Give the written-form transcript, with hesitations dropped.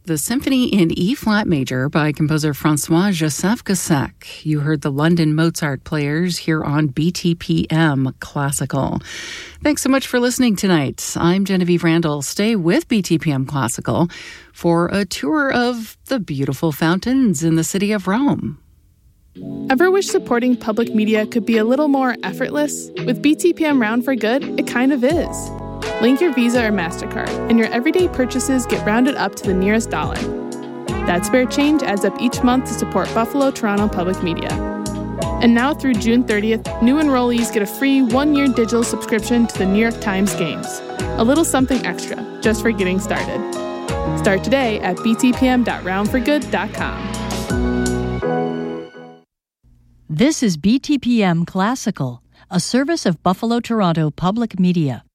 the Symphony in E-flat major by composer Francois-Joseph Gossec. You heard the London Mozart Players here on BTPM Classical. Thanks so much for listening tonight. I'm Genevieve Randall. Stay with BTPM Classical for a tour of the beautiful fountains in the city of Rome. Ever wish supporting public media could be a little more effortless? With BTPM Round for Good, it kind of is. Link your Visa or MasterCard, and your everyday purchases get rounded up to the nearest dollar. That spare change adds up each month to support Buffalo Toronto Public Media. And now through June 30th, new enrollees get a free 1-year digital subscription to the New York Times Games. A little something extra, just for getting started. Start today at btpm.roundforgood.com. This is BTPM Classical, a service of Buffalo Toronto Public Media.